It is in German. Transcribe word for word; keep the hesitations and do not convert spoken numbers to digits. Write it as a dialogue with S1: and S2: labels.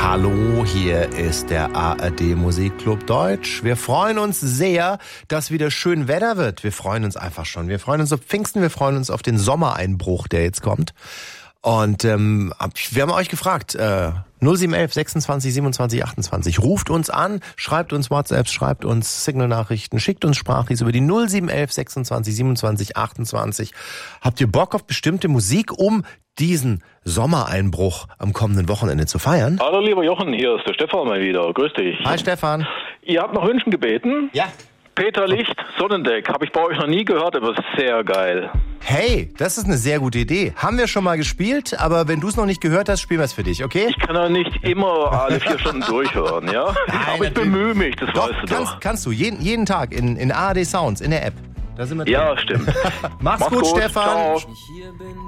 S1: Hallo, hier ist der A R D Musikclub Deutsch. Wir freuen uns sehr, dass wieder schön Wetter wird. Wir freuen uns einfach schon. Wir freuen uns auf Pfingsten, wir freuen uns auf den Sommereinbruch, der jetzt kommt. Und ähm, wir haben euch gefragt, äh, null sieben eins eins sechsundzwanzig siebenundzwanzig achtundzwanzig. Ruft uns an, schreibt uns WhatsApps, schreibt uns Signal-Nachrichten, schickt uns Sprachlis über die null sieben eins eins sechsundzwanzig siebenundzwanzig achtundzwanzig. Habt ihr Bock auf bestimmte Musik, um diesen Sommereinbruch am kommenden Wochenende zu feiern?
S2: Hallo lieber Jochen, hier ist der Stefan mal wieder. Grüß dich.
S1: Hi Stefan.
S2: Ihr habt nach Wünschen gebeten?
S1: Ja.
S2: Peter Licht, Sonnendeck. Habe ich bei euch noch nie gehört, aber ist sehr geil.
S1: Hey, das ist eine sehr gute Idee. Haben wir schon mal gespielt, aber wenn du es noch nicht gehört hast, spielen wir es für dich, okay?
S2: Ich kann ja nicht immer alle vier Stunden durchhören, ja?
S1: Nein,
S2: aber ich bemühe mich, das
S1: doch,
S2: weißt du
S1: kannst,
S2: doch.
S1: kannst du. Jeden, jeden Tag in, in A R D Sounds, in der App. Da sind wir drin.
S2: Ja, stimmt.
S1: Mach's,
S2: Mach's
S1: gut,
S2: gut,
S1: Stefan.
S2: ciao.